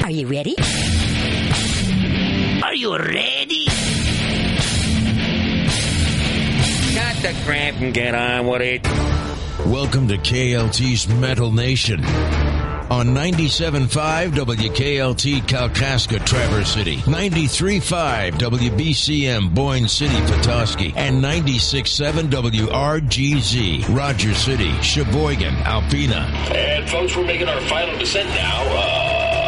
Are you ready? Are you ready? Got the crap and get on with it. Welcome to KLT's Metal Nation on 97.5 WKLT Kalkaska, Traverse City, 93.5 WBCM Boyne City, Petoskey, and 96.7 WRGZ Rogers City, Sheboygan, Alpena. And folks, we're making our final descent now.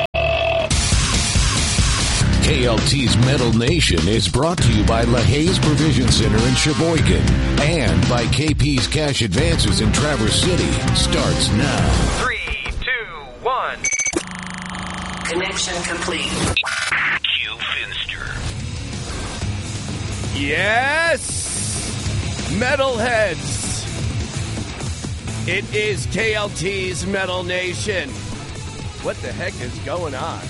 KLT's Metal Nation is brought to you by LaHaye's Provision Center in Sheboygan and by KP's Cash Advances in Traverse City. Starts now. 3, 2, 1. Connection complete. Q Finster. Yes! Metalheads! It is KLT's Metal Nation. What the heck is going on?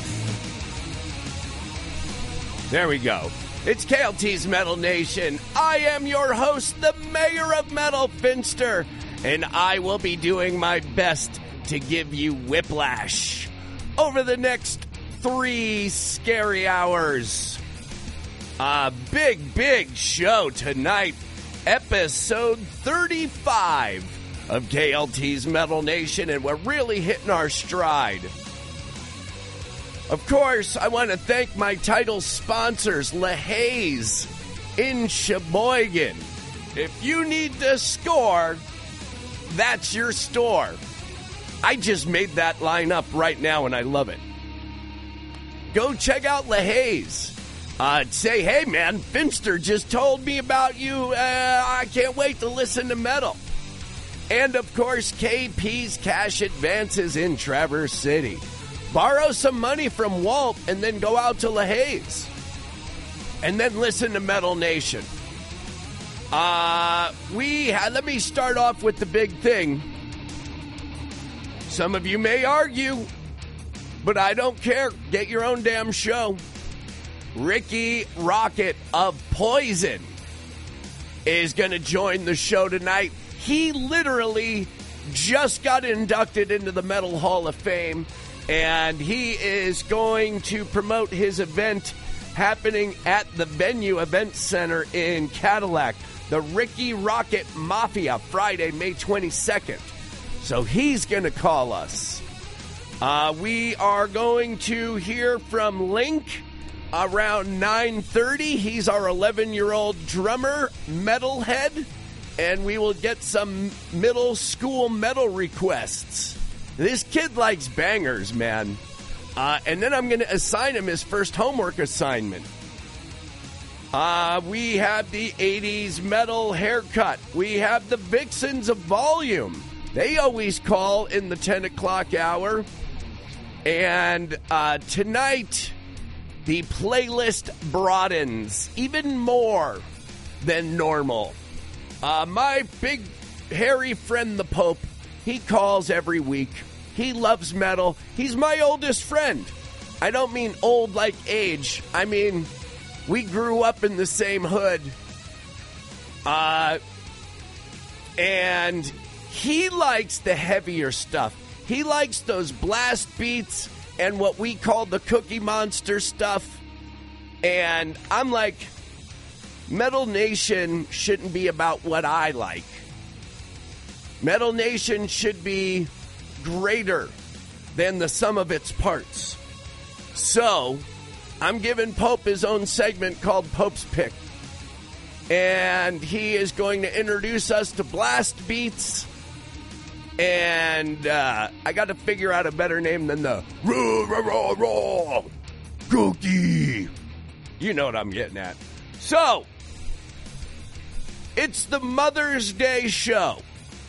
There we go. It's KLT's Metal Nation. I am your host, the Mayor of Metal, Finster, and I will be doing my best to give you whiplash over the next 3 scary hours. A big show tonight. Episode 35 of KLT's Metal Nation, and we're really hitting our stride. Of course, I want to thank my title sponsors, LaHaye's in Sheboygan. If you need to score, that's your store. I just made that line up right now, and I love it. Go check out LaHaye's. Say, hey, man, Finster just told me about you. I can't wait to listen to metal. And, of course, KP's Cash Advances in Traverse City. Borrow some money from Walt and then go out to LaHaye's. And then listen to Metal Nation. Let me start off with the big thing. Some of you may argue, but I don't care. Get your own damn show. Ricky Rocket of Poison is going to join the show tonight. He literally just got inducted into the Metal Hall of Fame. And he is going to promote his event happening at the Venue Event Center in Cadillac, the Ricky Rocket Mafia, Friday, May 22nd. So he's going to call us. We are going to hear from Link around 9:30. He's our 11-year-old drummer, metalhead, and we will get some middle school metal requests. This kid likes bangers, man. And then I'm going to assign him his first homework assignment. We have the 80s metal haircut. We have the Vixens of Volume. They always call in the 10 o'clock hour. And tonight, the playlist broadens even more than normal. My big hairy friend, the Pope, he calls every week. He loves metal. He's my oldest friend. I don't mean old like age. I mean, we grew up in the same hood. And he likes the heavier stuff. He likes those blast beats and what we call the Cookie Monster stuff. And I'm like, Metal Nation shouldn't be about what I like. Metal Nation should be greater than the sum of its parts. So, I'm giving Pope his own segment called Pope's Pick. And he is going to introduce us to blast beats. And I got to figure out a better name than the raw cookie. You know what I'm getting at. So, it's the Mother's Day show.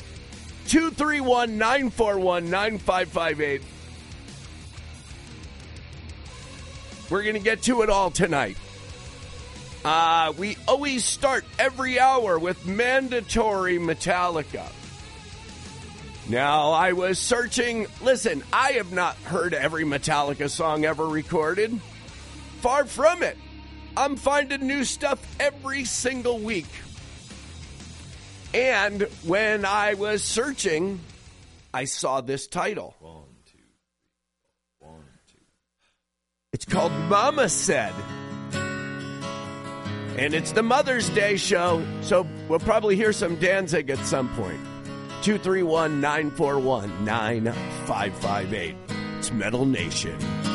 231-941-9558. We're going to get to it all tonight. We always start every hour with mandatory Metallica. Now, I was searching. Listen, I have not heard every Metallica song ever recorded. Far from it. I'm finding new stuff every single week. And when I was searching, I saw this title. 1, 2, 3, 1, 2. called Mama Said. And it's the Mother's Day show, so we'll probably hear some Danzig at some point. 231-941-9558. It's Metal Nation.